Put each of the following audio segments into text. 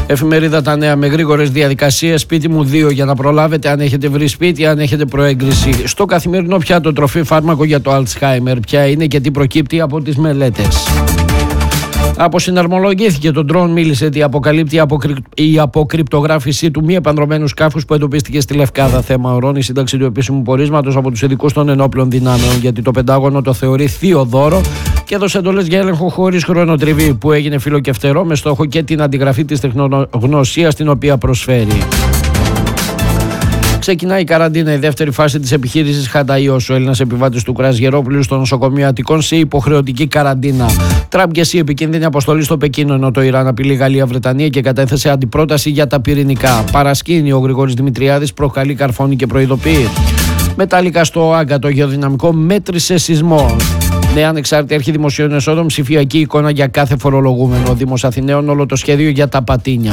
Εφημερίδα Τα Νέα με γρήγορες διαδικασίες. Σπίτι μου 2 για να προλάβετε αν έχετε βρει σπίτι, αν έχετε προέγκριση. Στο Καθημερινό πιάτο τροφή φάρμακο για το Alzheimer. Ποια είναι και τι προκύπτει από τις μελέτες. Αποσυναρμολογήθηκε το ντρόν, μίλησε ότι αποκαλύπτει η αποκρυπτογράφηση του μη επανδρωμένου σκάφους που εντοπίστηκε στη Λευκάδα. Θέμα ορώνει η σύνταξη του επίσημου πορίσματος από τους ειδικούς των ενόπλων δυνάμεων, γιατί το Πεντάγωνο το θεωρεί θείο δώρο και έδωσε εντολές για έλεγχο χωρίς χρονοτριβή, που έγινε φιλοκευτερό με στόχο και την αντιγραφή της τεχνογνωσίας την οποία προσφέρει. Ξεκινάει η καραντίνα, η δεύτερη φάση της επιχείρησης Χανταϊός. Ο Έλληνας επιβάτης του Κρασγερόπουλου στο νοσοκομείο Αττικών σε υποχρεωτική καραντίνα. Τραμπ και επικίνδυνη αποστολή στο Πεκίνο, ενώ το Ιράν απειλεί Γαλλία-Βρετανία και κατέθεσε αντιπρόταση για τα πυρηνικά. Παρασκήνει ο Γρηγόρης Δημητριάδης, προκαλεί καρφώνει και προειδοποιεί. Μετάλλικα στο Άγκα, το γεωδυναμικό μέτρησε σεισμό. Νέα ανεξάρτητη αρχή δημοσίων εσόδων, ψηφιακή εικόνα για κάθε φορολογούμενο. Δήμος Αθηναίων, όλο το σχέδιο για τα πατίνια.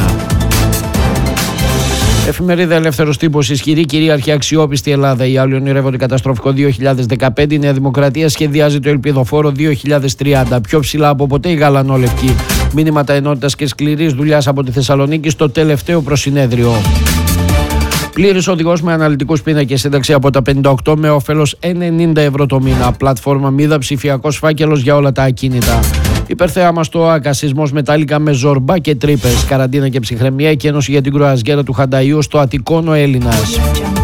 Εφημερίδα Ελεύθερος Τύπος. Ισχυρή, κυρίαρχη, αξιόπιστη Ελλάδα. Οι άλλοι ονειρεύονται καταστροφικό 2015. Η Νέα Δημοκρατία σχεδιάζει το ελπιδοφόρο 2030. Πιο ψηλά από ποτέ η γαλανόλευκη. Μήνυματα ενότητας και σκληρής δουλειάς από τη Θεσσαλονίκη στο τελευταίο προσυνέδριο. Πλήρης οδηγός με αναλυτικούς πίνακες, σύνταξη από τα 58 με όφελος 90 ευρώ το μήνα. Πλατφόρμα Μίδα, ψηφιακός φάκελος για όλα τα ακίνητα. Υπερθέαμα στο Άκα, σεισμός Μετάλλικα με ζορμπά και τρύπες. Καραντίνα και ψυχραιμία, εκένωση για την κρουαζιέρα του Χανταϊού στο Αττικόν ο Έλληνας.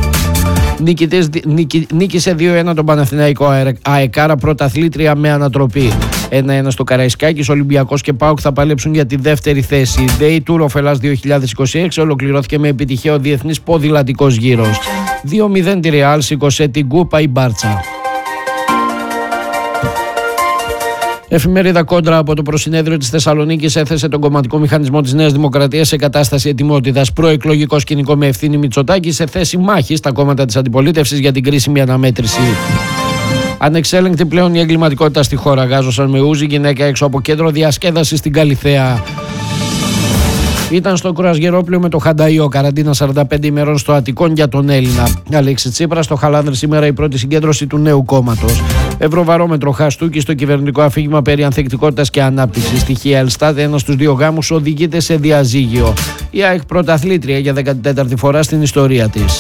Νίκησε 2-1 τον Παναθηναϊκό ΑΕΚΑΡΑ, πρωταθλήτρια με ανατροπή. 1-1 στο Καραϊσκάκης, Ολυμπιακός και ΠΑΟΚ θα παλέψουν για τη δεύτερη θέση. Day Tour Οφελάς 2026 ολοκληρώθηκε με επιτυχία ο διεθνής ποδηλατικός γύρος. 2-0 τη Ρεάλ, σήκωσε την κούπα η Μπάρτσα. Εφημερίδα Κόντρα από το προσυνέδριο της Θεσσαλονίκης έθεσε τον κομματικό μηχανισμό της Νέας Δημοκρατίας σε κατάσταση ετοιμότητας. Προεκλογικό σκηνικό με Ευθύνη Μητσοτάκη σε θέση μάχης στα κόμματα της αντιπολίτευσης για την κρίσιμη αναμέτρηση. Ανεξέλεγκτη πλέον η εγκληματικότητα στη χώρα. Γάζωσαν με ούζι γυναίκα έξω από κέντρο διασκέδασης στην Καλιθέα. Ήταν στο Κρουαζιερόπλαιο με το Χανταϊό. Καραντίνα 45 ημερών στο Αττικόν για τον Έλληνα. Αλέξη Τσίπρα στο Χαλάνδρη σήμερα η πρώτη συγκέντρωση του νέου κόμματος. Ευρωβαρόμετρο Χαστούκη στο κυβερνητικό αφήγημα περί ανθεκτικότητας και ανάπτυξης. Στοιχεία Ελστάτ, ένας στους δύο γάμους οδηγείται σε διαζύγιο. Η ΑΕΚ πρωταθλήτρια για 14η φορά στην ιστορία της.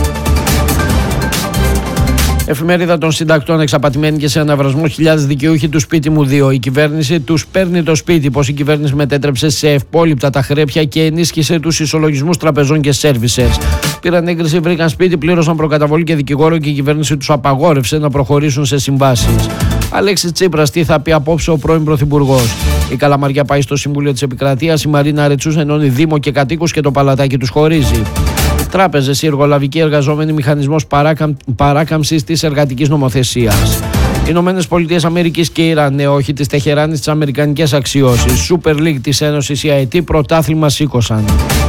Εφημερίδα των Συντακτών. Εξαπατημένοι και σε αναβρασμό χιλιάδες δικαιούχοι του σπίτι μου 2. Η κυβέρνηση τους παίρνει το σπίτι. Πως η κυβέρνηση μετέτρεψε σε ευπόλοιπτα τα χρέπια και ενίσχυσε τους ισολογισμούς τραπεζών και σέρβισερς. Πήραν έγκριση, βρήκαν σπίτι, πλήρωσαν προκαταβολή και δικηγόρο και η κυβέρνηση τους απαγόρευσε να προχωρήσουν σε συμβάσεις. Αλέξη Τσίπρας, τι θα πει απόψε ο πρώην πρωθυπουργός. Η Καλαμαριά πάει στο Συμβούλιο της Επικρατείας. Η Μαρίνα Ρετσούς ενώνει Δήμο και κατοίκους και το παλατάκι τους χωρίζει. Τράπεζες, οι εργολαβικοί εργαζόμενοι, μηχανισμός παράκαμψης της εργατικής νομοθεσίας. Ηνωμένες Πολιτείες Αμερικής και Ιράν, όχι της Τεχεράνης, τις αμερικανικές αξιώσεις. Super League της Ένωσης, η ΑΕΤ, πρωτάθλημα σήκωσαν.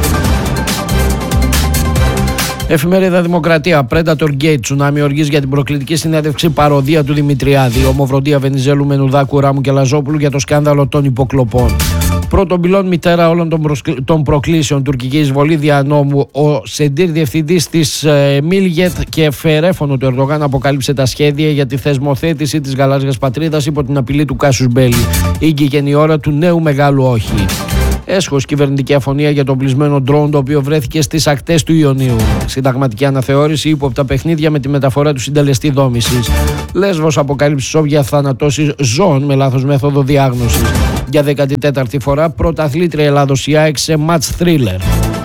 Εφημερίδα Δημοκρατία. Predator Gate, τσουνάμι οργής για την προκλητική συνέντευξη παροδία του Δημητριάδη. Ομοφροντία Βενιζέλου, Μενουδάκου, Ράμου και Λαζόπουλου για το σκάνδαλο των υποκλοπών. Πρώτον πυλών μητέρα όλων των προκλήσεων. Τουρκική εισβολή δια νόμου. Ο Σεντήρ, διευθυντής της Μίλγετ και φερέφωνο του Ερντογάν, αποκάλυψε τα σχέδια για τη θεσμοθέτηση της γαλάζιας πατρίδας υπό την απειλή του Κάσους Μπέλη. Ήγηκε η ώρα του νέου μεγάλου όχι. Έσχος, κυβερνητική αφωνία για τον πλεισμένο ντρόουν, το οποίο βρέθηκε στις ακτές του Ιωνίου. Συνταγματική αναθεώρηση, ύποπτα παιχνίδια με τη μεταφορά του συντελεστή δόμησης. Λέσβος, αποκάλυψη σόβια θανατώσεις ζώων με λάθος μέθοδο διάγνωσης. Για 14η φορά πρωταθλήτρια Ελλάδος η ΑΕΚ σε match thriller.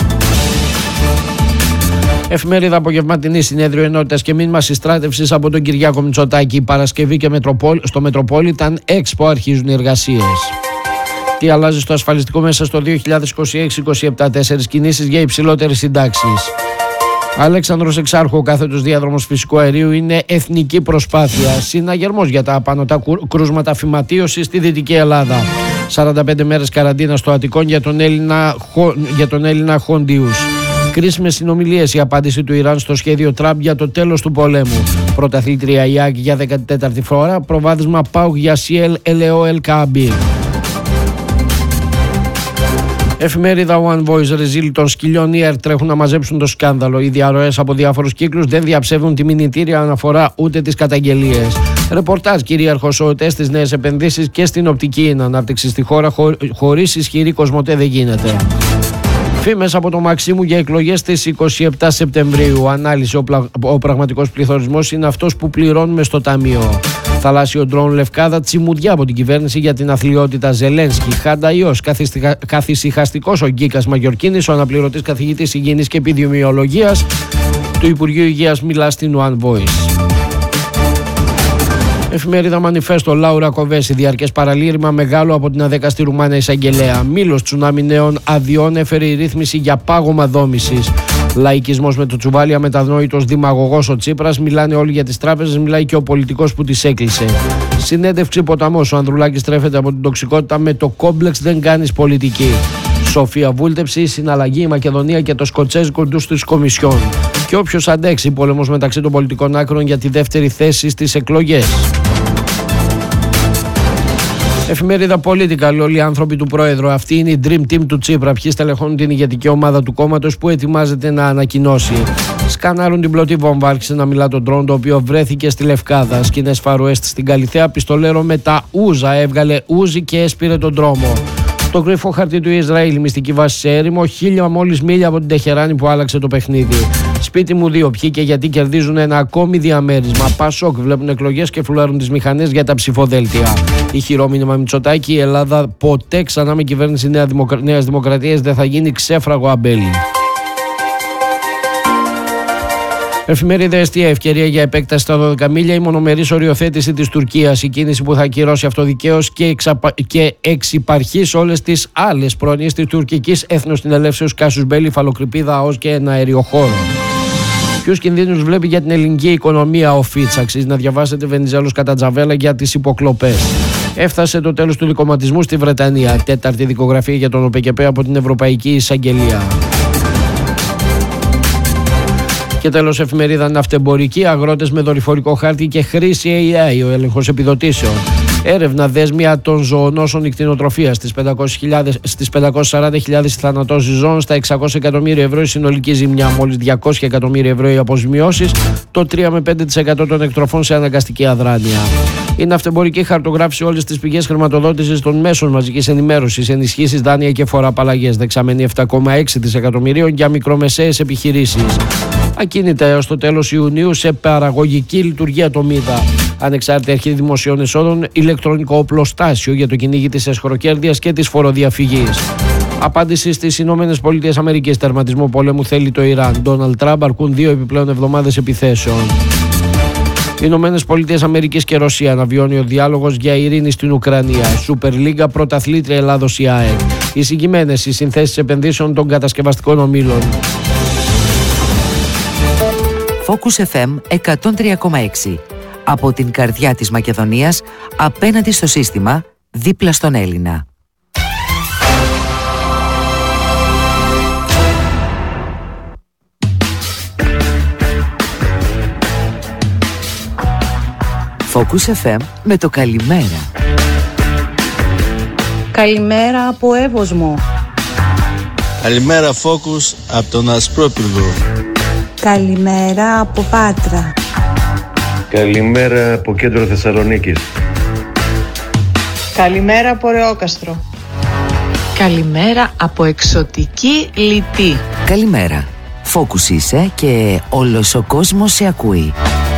Εφημερίδα Απογευματινή, συνέδριο ενότητας και μήνυμα συστράτευσης από τον Κυριάκο Μητσοτάκη. Παρασκευή και στο Metropolitan Expo αρχίζουν οι εργασίες. Τι αλλάζει στο ασφαλιστικό μέσα στο 2026-27, 4 κινήσεις για υψηλότερες συντάξεις. Αλέξανδρος Εξάρχου, ο κάθετος διάδρομος φυσικού αερίου είναι εθνική προσπάθεια. Συναγερμός για τα απανωτά κρούσματα φυματίωσης στη Δυτική Ελλάδα. 45 μέρες καραντίνα στο Αττικόν για τον Έλληνα Χόντιους. Κρίσιμες συνομιλίες, η απάντηση του Ιράν στο σχέδιο Τραμπ για το τέλος του πολέμου. Πρωταθλήτρια η ΑΕΚ για 14η φορά, προβάδισμα ΠΑΟΚ για CL ΕΛΕΟ ΚΑΜΠΗ. Εφημερίδα One Voice, ρεζίλ των σκυλιών ΙΕΡ τρέχουν να μαζέψουν το σκάνδαλο. Οι διαρροές από διάφορους κύκλους δεν διαψεύδουν τη μηνυτήρια αναφορά ούτε τις καταγγελίες. Ρεπορτάζ, κυρίαρχος ο ΟΤΕ στις νέες επενδύσεις και στην οπτική ανάπτυξη στη χώρα χωρίς ισχυρή Κοσμοτέ δεν γίνεται. Φήμες από το Μαξίμου για εκλογές στις 27 Σεπτεμβρίου. Ανάλυση: ο πραγματικός πληθωρισμός είναι αυτός που πληρώνουμε στο ταμείο. Θαλάσσιο ντρόουν Λευκάδα, τσιμουδιά από την κυβέρνηση για την αθλιότητα Ζελένσκι. Χάντα ιός, καθησυχαστικός ο Γκίκας Μαγιορκίνης, ο αναπληρωτής καθηγητής υγιεινής και επιδημιολογίας του Υπουργείου Υγείας, μιλά στην One Voice. Εφημερίδα Μανιφέστο, Λάουρα Κοβέση, διαρκές παραλήρημα μεγάλο από την αδέκαστη Ρουμάνα εισαγγελέα. Μήλος τσουνάμι νέων αδειών έφερε η ρύθμιση για πάγωμα δόμησης. Λαϊκισμός με το τσουβάλι, αμετανόητος δημαγωγός ο Τσίπρας. Μιλάνε όλοι για τις τράπεζες, μιλάει και ο πολιτικός που τις έκλεισε. Συνέντευξη Ποταμός, ο Ανδρουλάκης τρέφεται από την τοξικότητα με το κόμπλεξ δεν κάνεις πολιτική. Σοφία βούλτεψη, συναλλαγή η Μακεδονία και το σκοτσέζικο ντους της Κομισιόν. Και όποιος αντέξει, πόλεμος μεταξύ των πολιτικών άκρων για τη δεύτερη θέση στις εκλογές. Εφημερίδα Political, όλοι οι άνθρωποι του Πρόεδρου. Αυτή είναι η Dream Team του Τσίπρα. Ποιοι στελεχώνουν την ηγετική ομάδα του κόμματος που ετοιμάζεται να ανακοινώσει. Σκανάρουν την πλωτή βόμβα. Άρχισε να μιλά τον ντρόουν, το οποίο βρέθηκε στη Λευκάδα. Σκηνές Φαρουέστ στην Καλιθέα. Πιστολέρο με τα ούζα έβγαλε ούζι και έσπηρε τον δρόμο. Το κρυφό χαρτί του Ισραήλ, μυστική βάση σε έρημο, 1000 μόλις μίλια από την Τεχεράνη που άλλαξε το παιχνίδι. Σπίτι μου 2, ποιοι και γιατί κερδίζουν ένα ακόμη διαμέρισμα. Πασόκ βλέπουν εκλογές και φουλάρουν τις μηχανές για τα ψηφοδέλτια. Ηχηρό μήνυμα Μητσοτάκη, η Ελλάδα ποτέ ξανά με κυβέρνηση Νέας Δημοκρατίας δεν θα γίνει ξέφραγο αμπέλι. Εφημερίδα Εστία, ευκαιρία για επέκταση στα 12 μίλια, η μονομερής οριοθέτηση της Τουρκίας, η κίνηση που θα ακυρώσει αυτοδικαίως και εξυπαρχεί όλες τις άλλες πρόνοιες της τουρκικής έθνος-συνελεύσεως Κάσους Μπέλη, Φαλοκρηπίδα, ΑΟΣ και ένα αεριοχώρο. Ποιους κινδύνους βλέπει για την ελληνική οικονομία ο Φίτς? Αξίζει να διαβάσετε Βενιζέλος κατά Τζαβέλα για τις υποκλοπές. Έφτασε το τέλος του δικοματισμού στη Βρετανία. Τέταρτη δικογραφία για τον ΟΠΕΚΕΠΕ από την Ευρωπαϊκή Εισαγγελία. Και τέλος, εφημερίδα Ναυτεμπορική, αγρότες με δορυφορικό χάρτη και χρήση AI, ο έλεγχος επιδοτήσεων. Έρευνα δέσμια των ζωονόσων ικτηνοτροφίας στις 540.000 θανατώσεις ζώων, στα 600 εκατομμύρια ευρώ η συνολική ζημιά, μόλις 200 εκατομμύρια ευρώ οι αποζημιώσεις, το 3 με 5% των εκτροφών σε αναγκαστική αδράνεια. Η Ναυτεμπορική χαρτογράφησε όλες τις πηγές χρηματοδότησης των μέσων μαζικής ενημέρωσης, ενισχύσεις, δάνεια και φοροαπαλλαγές, δεξαμενή 7,6 δισεκατομμυρίων για μικρομεσαίες επιχειρήσεις. Ακίνητα έως το τέλος Ιουνίου σε παραγωγική λειτουργία το ΜΥΔΑ. Ανεξάρτητη αρχή δημοσίων εσόδων, ηλεκτρονικό οπλοστάσιο για το κυνήγι της εσχροκέρδειας και της φοροδιαφυγής. Απάντηση στις ΗΠΑ. Τερματισμό πολέμου θέλει το Ιράν. Ντόναλντ Τραμπ αρκούν 2 επιπλέον εβδομάδες επιθέσεων. ΗΠΑ και Ρωσία, αναβιώνει ο διάλογος για ειρήνη στην Ουκρανία. Σούπερ Λίγκα, πρωταθλήτρια Ελλάδος η ΑΕΚ. Εισηγημένες οι συνθέσεις επενδύσεων των κατασκευαστικών ομίλων. Focus FM 103,6. Από την καρδιά της Μακεδονίας, απέναντι στο σύστημα, δίπλα στον Έλληνα. Focus FM με το καλημέρα. Καλημέρα από Εύωσμο. Καλημέρα Focus από τον Ασπρόπυργο. Καλημέρα από Πάτρα. Καλημέρα από κέντρο Θεσσαλονίκης. Καλημέρα από Ρεόκαστρο. Καλημέρα από εξωτική Λιτή. Καλημέρα. Focus είσαι και όλος ο κόσμος σε ακούει.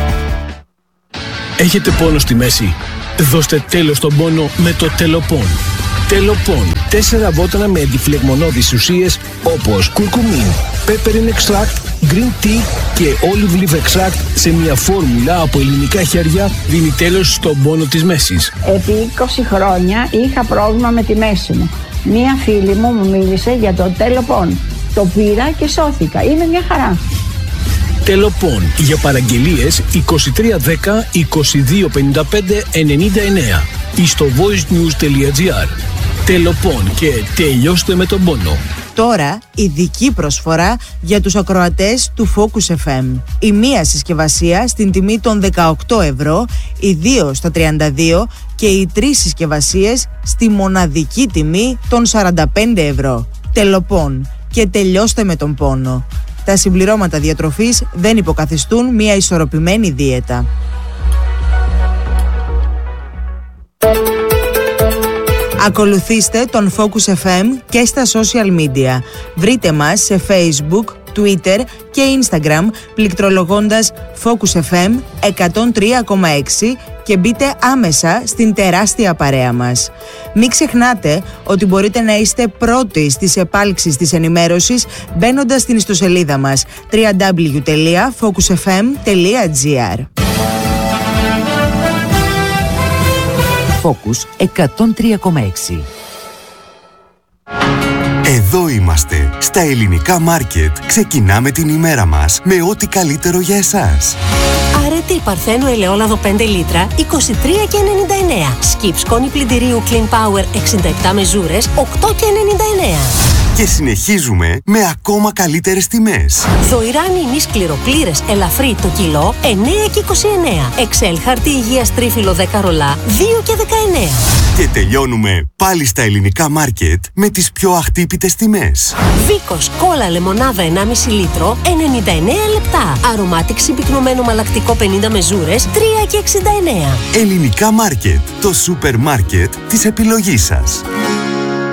Έχετε πόνο στη μέση? Δώστε τέλος στον πόνο με το Τελοπών. Τελοπών. 4 βότανα με αντιφλεγμονώδεις ουσίες όπως κουρκουμίν, peppermint extract, green tea και olive leaf extract σε μια φόρμουλα από ελληνικά χέρια δίνει τέλος στον πόνο της μέσης. Επί 20 χρόνια είχα πρόβλημα με τη μέση μου. Μία φίλη μου μίλησε για το Τελοπών. Το πήρα και σώθηκα. Είναι μια χαρά. Τελοπών. Για παραγγελίες 2310 2255 99 ή στο voicenews.gr. Τελοπών και τελειώστε με τον πόνο. Τώρα ειδική προσφορά για τους ακροατές του Focus FM. Η μία συσκευασία στην τιμή των 18 ευρώ, οι 2 στα 32 και οι 3 συσκευασίες στη μοναδική τιμή των 45 ευρώ. Τελοπών και τελειώστε με τον πόνο. Τα συμπληρώματα διατροφής δεν υποκαθιστούν μια ισορροπημένη δίαιτα. Ακολουθήστε τον Focus FM και στα social media. Βρείτε μας σε Facebook, Twitter και Instagram πληκτρολογώντας Focus FM 103,6 και μπείτε άμεσα στην τεράστια παρέα μας. Μην ξεχνάτε ότι μπορείτε να είστε πρώτοι στις επάλξεις της ενημέρωσης μπαίνοντας στην ιστοσελίδα μας www.focusfm.gr. Focus 103,6. Εδώ είμαστε, στα ελληνικά μάρκετ. Ξεκινάμε την ημέρα μας με ό,τι καλύτερο για εσάς. Αρετή Παρθένου ελαιόλαδο 5 λίτρα, 23,99. Σκιπ σκόνη πλυντηρίου Clean Power 67 μεζούρες, 8,99. Και συνεχίζουμε με ακόμα καλύτερες τιμές. Δοϊράνι ημίς κληροπλήρες ελαφρύ το κιλό, 9,29. Εξέλ χαρτί υγείας τρίφυλλο 10 ρολά, 2,19. Και τελειώνουμε πάλι στα ελληνικά μάρκετ με τις πιο αχτύπητες τιμές. Βίκος κόλλα λεμονάδα 1,5 λίτρο, 99 λεπτά. Αρωμάτιξ συμπυκνωμένο μαλακτικό 50 μεζούρες, 3,69. Ελληνικά μάρκετ, το σούπερ μάρκετ της επιλογής σας.